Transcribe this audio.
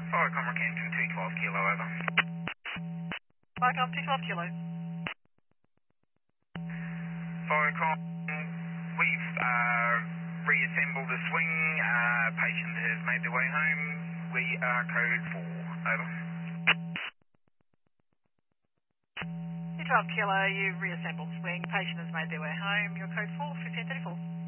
Firecom Rockhampton 212 kilo over. Firecom 212 kilo. Firecom, we've reassembled the swing. Patient has made their way home. We are code 4. Over. 212 kilo, you've reassembled swing. Patient has made their way home. Your code 4, 1534.